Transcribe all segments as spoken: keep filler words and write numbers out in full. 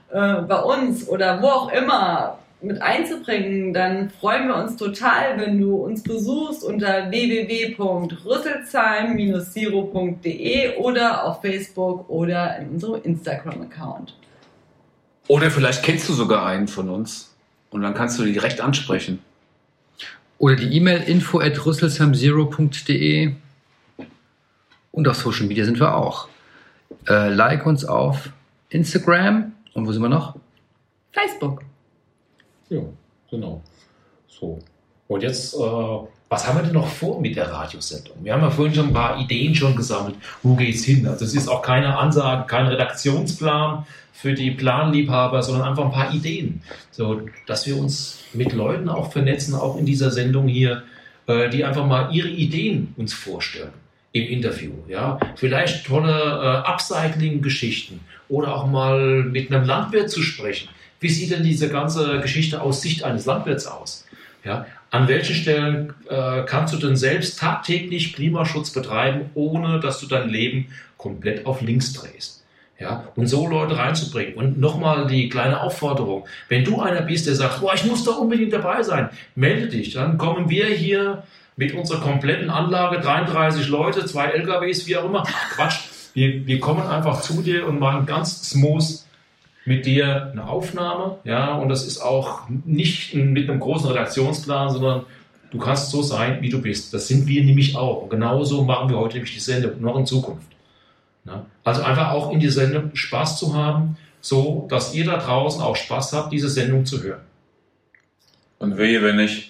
äh, bei uns oder wo auch immer mit einzubringen, dann freuen wir uns total, wenn du uns besuchst unter w w w punkt rüsselsheim Bindestrich zero punkt d e oder auf Facebook oder in unserem Instagram-Account. Oder vielleicht kennst du sogar einen von uns und dann kannst du die direkt ansprechen. Oder die E-Mail info at rüsselsheim zero punkt d e. Und auf Social Media sind wir auch. Äh, like uns auf Instagram. Und wo sind wir noch? Facebook. Ja, genau. So. Und jetzt, äh, was haben wir denn noch vor mit der Radiosendung? Wir haben ja vorhin schon ein paar Ideen schon gesammelt. Wo geht's hin? Also es ist auch keine Ansage, kein Redaktionsplan für die Planliebhaber, sondern einfach ein paar Ideen. So, dass wir uns mit Leuten auch vernetzen, auch in dieser Sendung hier, äh, die einfach mal ihre Ideen uns vorstellen im Interview. Ja? Vielleicht tolle äh, Upcycling-Geschichten oder auch mal mit einem Landwirt zu sprechen. Wie sieht denn diese ganze Geschichte aus Sicht eines Landwirts aus? Ja, an welchen Stellen äh, kannst du denn selbst tagtäglich Klimaschutz betreiben, ohne dass du dein Leben komplett auf links drehst? Ja, und so Leute reinzubringen. Und nochmal die kleine Aufforderung. Wenn du einer bist, der sagt, boah, ich muss da unbedingt dabei sein, melde dich. Dann kommen wir hier mit unserer kompletten Anlage, dreiunddreißig Leute, zwei L K Ws, wie auch immer. Quatsch, wir, wir kommen einfach zu dir und machen ganz smooth mit dir eine Aufnahme, ja, und das ist auch nicht mit einem großen Redaktionsplan, sondern du kannst so sein, wie du bist. Das sind wir nämlich auch. Und genauso machen wir heute nämlich die Sendung, noch in Zukunft. Ja? Also einfach auch in die Sendung Spaß zu haben, so dass ihr da draußen auch Spaß habt, diese Sendung zu hören. Und wehe, wenn nicht.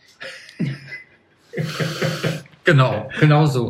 Genau, genau so.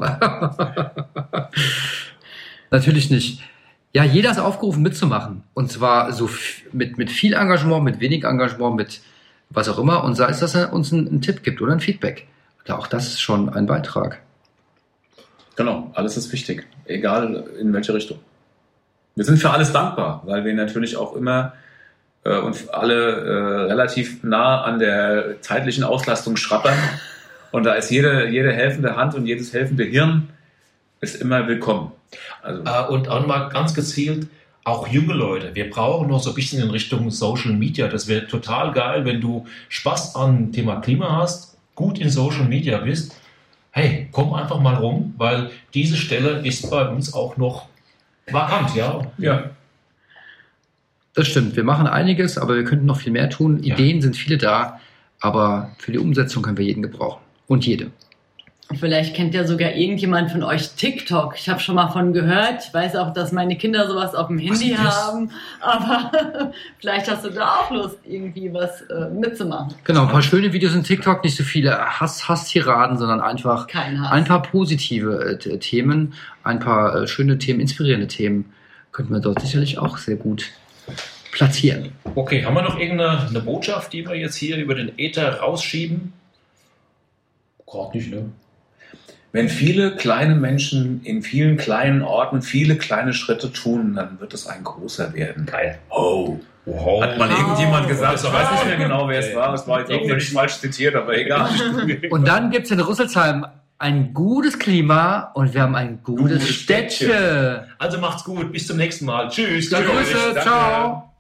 Natürlich nicht. Ja, jeder ist aufgerufen mitzumachen. Und zwar so f- mit, mit viel Engagement, mit wenig Engagement, mit was auch immer. Und sei es, dass er uns einen, einen Tipp gibt oder ein Feedback. Ja, auch das ist schon ein Beitrag. Genau, alles ist wichtig. Egal in welche Richtung. Wir sind für alles dankbar, weil wir natürlich auch immer äh, uns alle äh, relativ nah an der zeitlichen Auslastung schrappern. Und da ist jede, jede helfende Hand und jedes helfende Hirn ist immer willkommen. Also, Äh, und auch mal ganz gezielt, auch junge Leute. Wir brauchen noch so ein bisschen in Richtung Social Media. Das wäre total geil, wenn du Spaß an Thema Klima hast, gut in Social Media bist. Hey, komm einfach mal rum, weil diese Stelle ist bei uns auch noch vakant, ja? ja. Das stimmt. Wir machen einiges, aber wir könnten noch viel mehr tun. Ja. Ideen sind viele da, aber für die Umsetzung können wir jeden gebrauchen. Und jede. Vielleicht kennt ja sogar irgendjemand von euch TikTok. Ich habe schon mal von gehört. Ich weiß auch, dass meine Kinder sowas auf dem Handy ist das? haben. Aber vielleicht hast du da auch Lust, irgendwie was äh, mitzumachen. Genau, ein paar schöne Videos in TikTok, nicht so viele Hass, Hasstiraden, sondern einfach Kein Hass. ein paar positive äh, t- Themen, ein paar äh, schöne Themen, inspirierende Themen könnten wir dort sicherlich auch sehr gut platzieren. Okay, haben wir noch irgendeine eine Botschaft, die wir jetzt hier über den Äther rausschieben? Gerade nicht, ne? Wenn viele kleine Menschen in vielen kleinen Orten viele kleine Schritte tun, dann wird es ein großer werden. Geil. Oh, Wow. hat mal irgendjemand gesagt. Ich weiß nicht mehr genau, wer es Okay. war. Es war jetzt auch völlig falsch zitiert, aber egal. Und dann gibt es in Rüsselsheim ein gutes Klima und wir haben ein gutes Gutes Städtchen. Also macht's gut, bis zum nächsten Mal. Tschüss. Grüße, Danke. ciao.